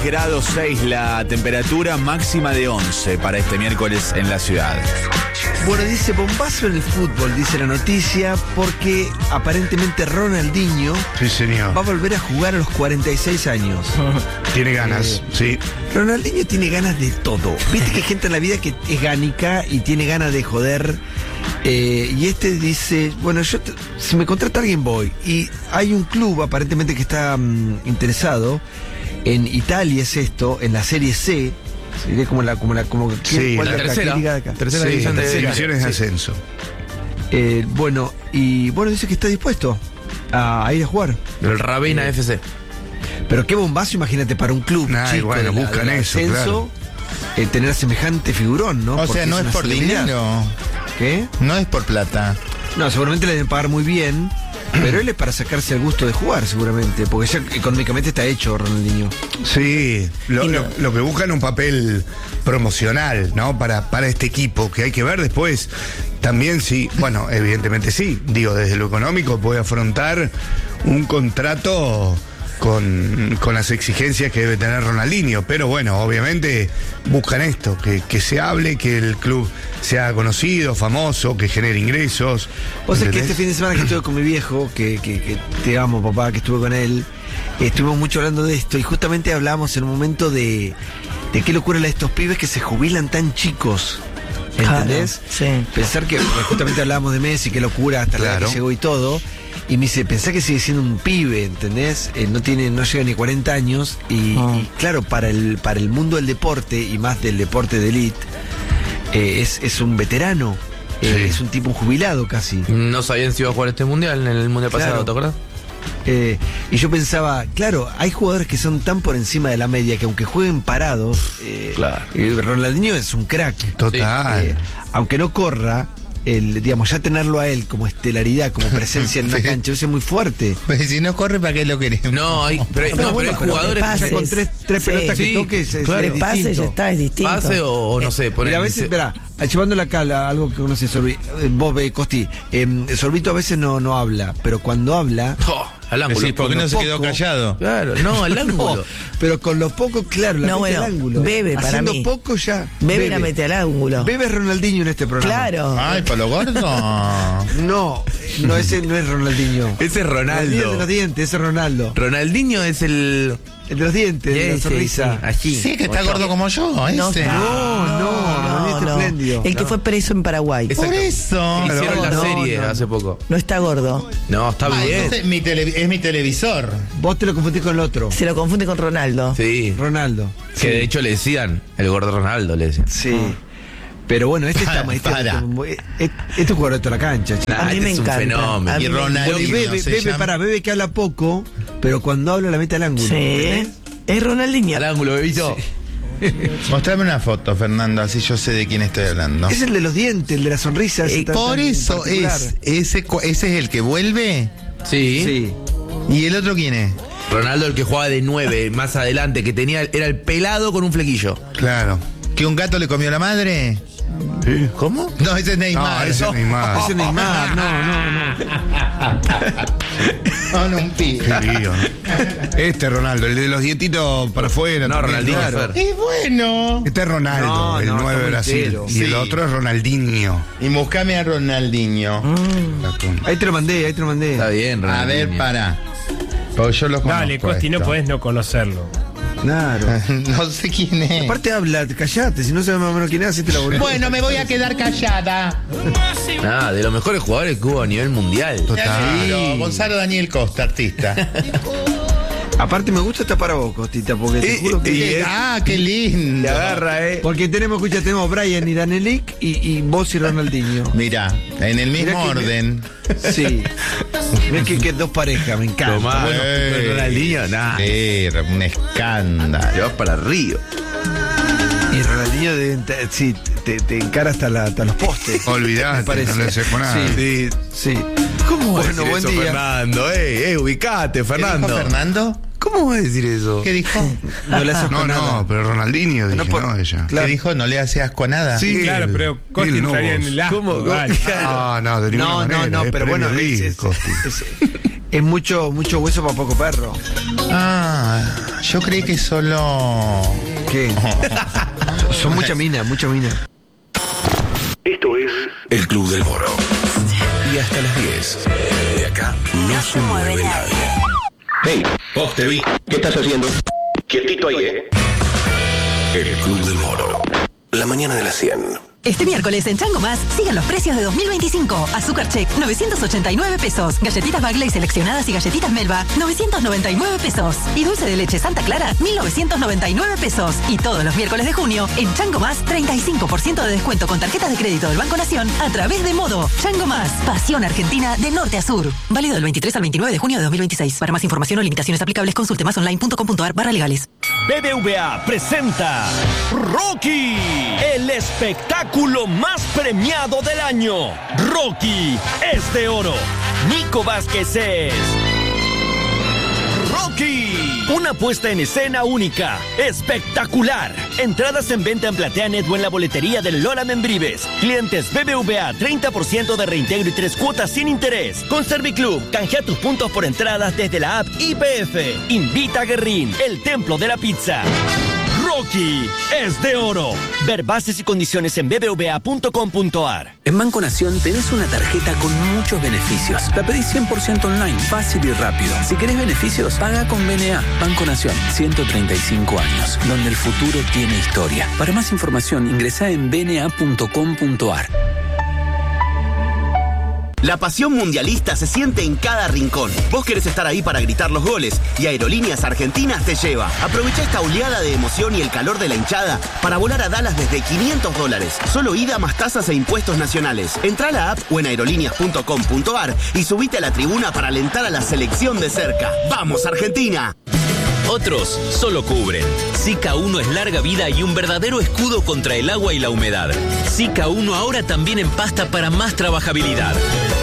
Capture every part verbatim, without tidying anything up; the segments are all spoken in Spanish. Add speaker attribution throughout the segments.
Speaker 1: grados seis la temperatura, máxima de once para este miércoles en la ciudad.
Speaker 2: Bueno, dice bombazo en el fútbol, dice la noticia, porque aparentemente Ronaldinho
Speaker 3: Sí, señor.
Speaker 2: va a volver a jugar a los cuarenta y seis años.
Speaker 3: Tiene ganas, sí.
Speaker 2: Ronaldinho tiene ganas de todo. Viste que hay gente en la vida que es gánica y tiene ganas de joder. Eh, y este dice, bueno, yo te- si me contrata alguien voy. Y hay un club aparentemente que está mm, interesado. En Italia es esto, en la Serie C. Sería como la, como la, como
Speaker 3: Sí,
Speaker 2: ¿cuál
Speaker 3: la
Speaker 2: es qué
Speaker 1: tercera.
Speaker 2: liga de acá?
Speaker 1: Tercera
Speaker 3: Sí,
Speaker 1: división de-
Speaker 3: divisiones de
Speaker 2: Sí.
Speaker 3: ascenso.
Speaker 2: Eh, bueno, y bueno, dice que está dispuesto a, a ir a jugar.
Speaker 1: El Ravenna F C.
Speaker 2: Pero qué bombazo, imagínate, para un club
Speaker 3: Nah, y
Speaker 2: chico
Speaker 3: bueno,
Speaker 2: de la-
Speaker 3: buscan
Speaker 2: del
Speaker 3: eso,
Speaker 2: ascenso, eh, tener semejante figurón, ¿no?
Speaker 4: O
Speaker 2: Porque
Speaker 4: sea, no es
Speaker 2: una
Speaker 4: por
Speaker 2: celebridad.
Speaker 4: dinero,
Speaker 2: ¿Qué?
Speaker 4: no es por plata.
Speaker 2: No, seguramente le deben pagar muy bien, pero él es para sacarse el gusto de jugar, seguramente, porque ya económicamente está hecho Ronaldinho.
Speaker 3: Sí, lo,
Speaker 4: Y no-
Speaker 3: lo- lo que buscan es un papel promocional, ¿no? Para, para este equipo, que hay que ver después. También sí, bueno, evidentemente sí. Digo, desde lo económico puede afrontar un contrato con, con las exigencias que debe tener Ronaldinho. Pero bueno, obviamente buscan esto, que, que se hable, que el club sea conocido, famoso, que genere ingresos.
Speaker 2: O sea que
Speaker 3: ¿entendés?
Speaker 2: este fin de semana que estuve con mi viejo, que, que- que te amo, papá, que estuve con él, estuvimos mucho hablando de esto y justamente hablamos en un momento de, de qué locura la de estos pibes que se jubilan tan chicos. ¿Entendés?
Speaker 5: Claro, sí.
Speaker 2: Pensar que justamente hablábamos de Messi, qué locura hasta la edad
Speaker 3: Claro.
Speaker 2: que llegó y todo. Y me dice, pensá que sigue siendo un pibe, ¿entendés? Eh, no tiene, no llega ni cuarenta años. Y,
Speaker 5: Ah.
Speaker 2: y claro, para el, para el mundo del deporte, y más del deporte de élite, eh, es, es un veterano. Eh,
Speaker 3: Sí.
Speaker 2: es un tipo jubilado casi.
Speaker 1: No sabían si iba a jugar este mundial en el mundial
Speaker 2: Claro.
Speaker 1: pasado, ¿te acuerdas?
Speaker 2: Eh, y yo pensaba, claro, hay jugadores que son tan por encima de la media que aunque jueguen parados, eh,
Speaker 1: Claro.
Speaker 2: eh, Ronaldinho es un crack.
Speaker 3: Total.
Speaker 2: Eh, aunque no corra, el, digamos, ya tenerlo a él como estelaridad, como presencia en una cancha, eso es muy fuerte.
Speaker 4: Pues si no corre, ¿para qué lo queremos?
Speaker 1: No, hay, pero, hay-
Speaker 2: No,
Speaker 1: no,
Speaker 2: bueno,
Speaker 1: pero hay
Speaker 2: pero
Speaker 1: jugadores
Speaker 2: que pase.
Speaker 1: que
Speaker 2: con tres, tres
Speaker 5: Sí.
Speaker 2: pelotas que
Speaker 1: Sí,
Speaker 2: toques es,
Speaker 1: claro.
Speaker 2: es
Speaker 5: Le pase,
Speaker 2: distinto.
Speaker 5: ya está, es distinto.
Speaker 1: pase o, o no sé, poner.
Speaker 2: Mira, a veces, espera, llevándole acá la- algo que conoce Sorbi, eh, vos, eh, Costi, eh, Sorbito a veces no, no habla, pero cuando habla,
Speaker 1: Oh, al ángulo.
Speaker 4: Sí, ¿por qué no se
Speaker 2: poco.
Speaker 4: quedó callado?
Speaker 1: Claro, no, al ángulo.
Speaker 2: no, pero con lo poco, claro, la
Speaker 5: No,
Speaker 2: mete
Speaker 5: bueno,
Speaker 2: al ángulo.
Speaker 5: bebe para
Speaker 2: Haciendo
Speaker 5: mí.
Speaker 2: poco ya.
Speaker 5: Bebe la mete al ángulo.
Speaker 2: Bebe es Ronaldinho en este programa.
Speaker 5: Claro.
Speaker 4: Ay, ¿para lo gordo?
Speaker 2: No, no, ese no es Ronaldinho.
Speaker 1: Ese es
Speaker 2: El de
Speaker 1: Ronaldo.
Speaker 2: los dientes, ese es Ronaldo.
Speaker 1: Ronaldinho es el.
Speaker 2: El de los dientes, de la
Speaker 1: Ese,
Speaker 2: sonrisa.
Speaker 1: sí, allí.
Speaker 4: Sí, que está gordo como yo, ese.
Speaker 5: No,
Speaker 2: No, no, no, es espléndido.
Speaker 5: El que
Speaker 2: No.
Speaker 5: fue preso en Paraguay.
Speaker 1: Exacto.
Speaker 4: Por eso.
Speaker 1: Hicieron la
Speaker 2: no,
Speaker 1: serie
Speaker 2: no.
Speaker 1: hace poco.
Speaker 5: No está gordo.
Speaker 1: No, está
Speaker 4: Ah,
Speaker 1: bien.
Speaker 4: entonces mi tele- es mi televisor.
Speaker 2: Vos te lo confundís con el otro.
Speaker 5: Se lo confunde con Ronaldo.
Speaker 1: Sí.
Speaker 2: Ronaldo.
Speaker 1: Que de hecho le decían, el gordo Ronaldo le decían.
Speaker 2: Sí. Pero bueno, este está
Speaker 4: Para,
Speaker 2: este,
Speaker 4: para.
Speaker 2: este, este es un jugador de toda la cancha, chico.
Speaker 1: Nah,
Speaker 5: A mí
Speaker 1: este
Speaker 5: me
Speaker 1: es un
Speaker 5: encanta.
Speaker 1: fenómeno.
Speaker 5: A mí
Speaker 4: Y
Speaker 5: me-
Speaker 4: Ronaldinho
Speaker 2: Bueno, y bebe,
Speaker 4: se
Speaker 2: bebe,
Speaker 4: llama.
Speaker 2: para, bebe que habla poco, pero cuando habla la mete al ángulo.
Speaker 5: Sí.
Speaker 2: ¿entendés?
Speaker 5: Es Ronaldinho.
Speaker 1: Al ángulo, bebito.
Speaker 4: Mostrame una foto, Fernando, así yo sé de quién estoy hablando.
Speaker 2: Es el de los dientes, el de la sonrisa. ese
Speaker 4: Eh,
Speaker 2: tan-
Speaker 4: por
Speaker 2: tan
Speaker 4: eso
Speaker 2: particular.
Speaker 4: es, ese, cu- ese es el que vuelve.
Speaker 1: Sí.
Speaker 2: Sí.
Speaker 4: ¿Y el otro quién es?
Speaker 1: Ronaldo, el que jugaba de nueve más adelante, que tenía, era el pelado con un flequillo.
Speaker 3: Claro.
Speaker 4: ¿Que un gato le comió la madre?
Speaker 3: Sí.
Speaker 1: ¿Cómo?
Speaker 4: No, ese es Neymar.
Speaker 3: No, ese es Neymar.
Speaker 2: Ese Neymar, no, no, no.
Speaker 4: No, no, un pibe.
Speaker 3: Qué lío, ¿no? Este Ronaldo, el de los dientitos para afuera.
Speaker 1: No,
Speaker 3: también,
Speaker 1: Ronaldinho.
Speaker 3: claro.
Speaker 1: Fer.
Speaker 4: Y bueno.
Speaker 3: Este es Ronaldo,
Speaker 2: No,
Speaker 3: el
Speaker 2: no,
Speaker 3: nueve de
Speaker 2: está muy
Speaker 3: Brasil.
Speaker 2: entero.
Speaker 3: Y el
Speaker 4: Sí.
Speaker 3: otro es Ronaldinho.
Speaker 4: Y buscame a Ronaldinho.
Speaker 2: Ahí te lo mandé, ahí te lo mandé.
Speaker 1: Está bien,
Speaker 4: A
Speaker 1: Ronaldinho.
Speaker 4: ver, para. Porque yo los conozco.
Speaker 6: Dale, Costi, no
Speaker 4: esto.
Speaker 6: podés no conocerlo.
Speaker 2: Claro.
Speaker 4: No sé quién es.
Speaker 2: Aparte habla, callate, si no sabes más o menos quién es, hacete la bolita.
Speaker 4: Bueno, me voy a quedar callada.
Speaker 1: Nada, de los mejores jugadores que hubo a nivel mundial.
Speaker 4: Claro, Gonzalo Daniel Costa, artista.
Speaker 2: Aparte me gusta esta para vos, Costita, porque te
Speaker 1: Y-
Speaker 2: juro que...
Speaker 1: y-
Speaker 4: Ah, qué lindo.
Speaker 1: Te agarra, eh.
Speaker 2: Porque tenemos, escucha, tenemos Brian y Danelik y, y vos y Ronaldinho.
Speaker 4: Mira, en el mismo
Speaker 2: Mirá que-
Speaker 4: orden.
Speaker 2: Sí. Mirá que, que dos parejas, me encanta.
Speaker 1: Tomá,
Speaker 2: Bueno,
Speaker 1: bueno, Ronaldinho, nada.
Speaker 4: Sí, un escándalo.
Speaker 1: Te vas para Río.
Speaker 2: y Ronaldinho de- te- sí, te, te encara hasta, la, hasta los postes.
Speaker 3: Olvidate,
Speaker 2: me parece.
Speaker 3: no le haces con nada.
Speaker 2: Sí, sí. ¿Cómo? Bueno, buen día.
Speaker 1: Fernando, eh, eh, ubicate,
Speaker 4: ¿Qué
Speaker 1: Fernando.
Speaker 4: dijo Fernando?
Speaker 1: ¿Cómo vas a decir eso?
Speaker 4: ¿Qué dijo?
Speaker 2: No le haces
Speaker 3: No,
Speaker 2: con nada.
Speaker 3: no, pero Ronaldinho dije,
Speaker 2: No,
Speaker 3: no,
Speaker 2: por-
Speaker 3: ella.
Speaker 2: Claro.
Speaker 4: ¿Qué dijo? No le hace asco a nada.
Speaker 3: Sí.
Speaker 6: Claro,
Speaker 3: él,
Speaker 6: pero Costi
Speaker 3: él no
Speaker 6: entraría en
Speaker 3: vos.
Speaker 6: el asco.
Speaker 1: ¿Cómo?
Speaker 6: Dale.
Speaker 3: Ah, no, de ninguna
Speaker 2: No, no,
Speaker 3: manera.
Speaker 2: no,
Speaker 3: es
Speaker 2: pero bueno,
Speaker 3: Premier
Speaker 2: es,
Speaker 3: League,
Speaker 2: es-
Speaker 3: Costi.
Speaker 2: es- es mucho, mucho hueso para poco perro.
Speaker 4: Ah, yo creí que solo...
Speaker 2: ¿Qué? Son mucha mina, mucha mina.
Speaker 6: Esto es el Club del Moro. Y hasta las diez. De acá no, no se mueve nadie. Hey, vos te vi. ¿Qué estás haciendo? Quietito ahí, ¿eh? El Club del Moro. La mañana de las cien.
Speaker 7: Este miércoles en Chango Más, sigan los precios de dos mil veinticinco. Azúcar Check, novecientos ochenta y nueve pesos. Galletitas Bagley seleccionadas y galletitas Melba, novecientos noventa y nueve pesos. Y dulce de leche Santa Clara, mil novecientos noventa y nueve pesos. Y todos los miércoles de junio, en Chango Más, treinta y cinco por ciento de descuento con tarjetas de crédito del Banco Nación a través de Modo. Chango Más, pasión argentina de norte a sur. Válido del veintitrés al veintinueve de junio de dos mil veintiséis. Para más información o limitaciones aplicables, consulte más online punto com punto ar barra legales.
Speaker 8: B B V A presenta Rocky, el espectáculo más premiado del año. Rocky es de oro. Nico Vázquez es Rocky. Una puesta en escena única, espectacular. Entradas en venta en PlateaNet o en la boletería del Lola Membrives. Clientes B B V A, treinta por ciento de reintegro y tres cuotas sin interés. Con Serviclub, canjea tus puntos por entradas desde la app I P F. Invita a Guerrín, el templo de la pizza. Rocky es de oro. Ver bases y condiciones en b b v a punto com punto ar.
Speaker 9: En Banco Nación tenés una tarjeta con muchos beneficios. La pedís cien por ciento online, fácil y rápido. Si querés beneficios, paga con B N A. Banco Nación, ciento treinta y cinco años, donde el futuro tiene historia. Para más información, ingresá en b n a punto com punto ar.
Speaker 10: La pasión mundialista se siente en cada rincón. Vos querés estar ahí para gritar los goles y Aerolíneas Argentinas te lleva. Aprovecha esta oleada de emoción y el calor de la hinchada para volar a Dallas desde quinientos dólares. Solo ida más tasas e impuestos nacionales. Entrá a la app o en aerolíneas punto com punto ar y subite a la tribuna para alentar a la selección de cerca. ¡Vamos, Argentina!
Speaker 11: Otros solo cubren. Zika uno es larga vida y un verdadero escudo contra el agua y la humedad. Zika uno ahora también en pasta para más trabajabilidad.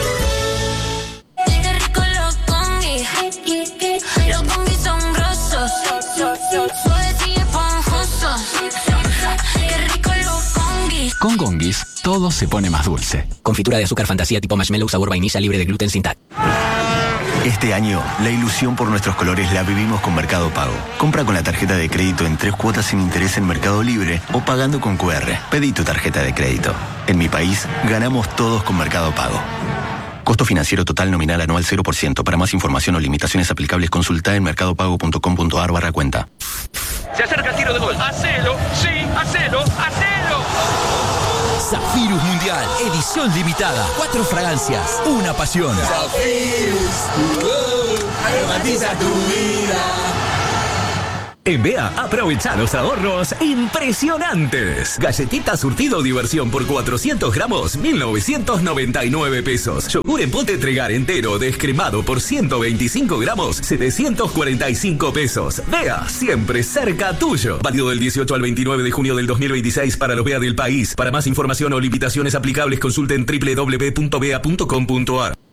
Speaker 12: Qué rico los congis. Los congis son grosos. Suaves y esponjosos. Qué rico los congis.
Speaker 13: Con Gongis, todo se pone más dulce. Confitura de azúcar fantasía tipo marshmallow sabor vainilla libre de gluten sin T A C.
Speaker 14: Este año, la ilusión por nuestros colores la vivimos con Mercado Pago. Compra con la tarjeta de crédito en tres cuotas sin interés en Mercado Libre o pagando con cu erre. Pedí tu tarjeta de crédito. En mi país, ganamos todos con Mercado Pago. Costo financiero total nominal anual cero por ciento. Para más información o limitaciones aplicables, consulta en mercado pago punto com punto ar barra cuenta.
Speaker 8: Se acerca el tiro de gol. ¡Hacelo! ¡Sí! ¡Hacelo! ¡Hacelo!
Speaker 15: Zafirus Mundial, edición limitada. Cuatro fragancias, una pasión.
Speaker 16: Zafirus, uh, aromatiza tu vida.
Speaker 17: En B E A, aprovecha los ahorros impresionantes. Galletita surtido diversión por cuatrocientos gramos, mil novecientos noventa y nueve pesos. Yogur en pote Tregar entero descremado por ciento veinticinco gramos, setecientos cuarenta y cinco pesos. B E A, siempre cerca tuyo. Válido del dieciocho al veintinueve de junio del dos mil veintiséis para los B E A del país. Para más información o limitaciones aplicables, consulten doble u doble u doble u punto b e a punto com punto ar.